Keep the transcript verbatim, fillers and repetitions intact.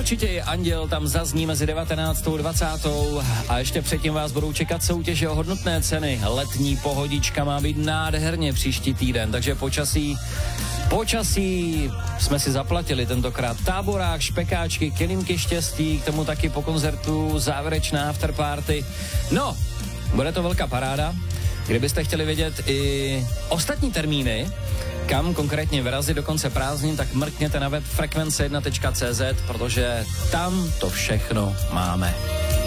určitě je Anděl, tam zazní mezi devatenáctou a dvacátou a ještě předtím vás budou čekat soutěže o hodnotné ceny. Letní pohodička má být nádherně příští týden, takže počasí, počasí jsme si zaplatili tentokrát. Táborák, špekáčky, kelímky štěstí, k tomu taky po koncertu závěrečná afterparty. No, bude to velká paráda. Kdybyste chtěli vědět i ostatní termíny, kam konkrétně vyrazit do konce prázdnin, tak mrkněte na web frekvence jedna tečka cé zet, protože tam to všechno máme.